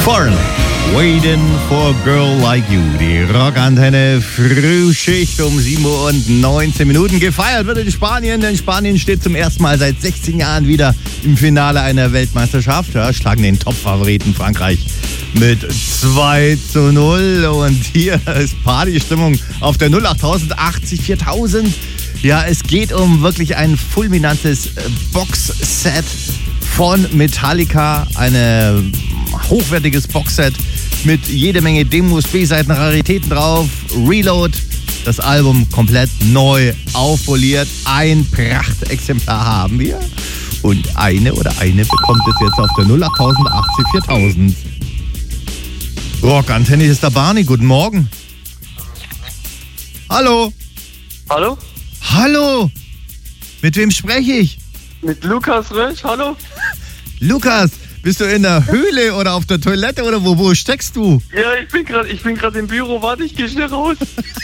Foreign, Waiting for a Girl Like You. Die Rockantenne Frühschicht um 7:19 Uhr. Gefeiert wird in Spanien, denn Spanien steht zum ersten Mal seit 16 Jahren wieder im Finale einer Weltmeisterschaft. Ja, schlagen den Top-Favoriten Frankreich mit 2:0. Und hier ist Partystimmung auf der 08000 80 4000. Ja, es geht um wirklich ein fulminantes Boxset von Metallica. Ein hochwertiges Boxset mit jede Menge Demos, B-Seiten, Raritäten drauf. Reload, das Album komplett neu aufpoliert. Ein Prachtexemplar haben wir. Und eine bekommt es jetzt auf der 08000 80 4000. Rockantenne, ist der Barney. Guten Morgen. Hallo. Hallo? Hallo. Mit wem spreche ich? Mit Lukas Rösch, hallo? Lukas, bist du in der Höhle oder auf der Toilette oder wo steckst du? Ja, ich bin gerade im Büro, warte, ich gehe schnell raus.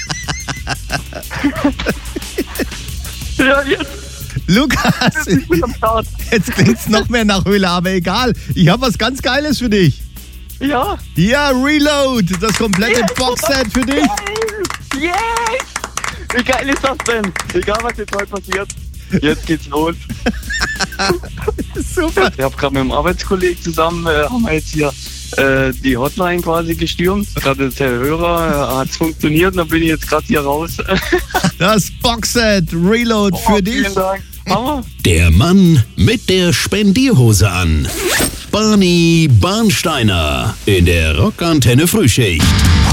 Ja, jetzt. Lukas, Ich bin am Start. jetzt klingt's noch mehr nach Höhle, aber egal. Ich habe was ganz Geiles für dich. Ja. Ja, Reload, das komplette Boxset für dich. Yes! Wie geil ist das denn? Egal, was jetzt heute passiert. Jetzt geht's los. Super. Ich habe gerade mit einem Arbeitskollegen zusammen, haben wir jetzt hier die Hotline quasi gestürmt. Gerade der Hörer hat's funktioniert und dann bin ich jetzt gerade hier raus. Das Boxset Reload für dich. Vielen Dank. Hammer. Der Mann mit der Spendierhose an. Barney Barnsteiner in der Rockantenne Frühschicht.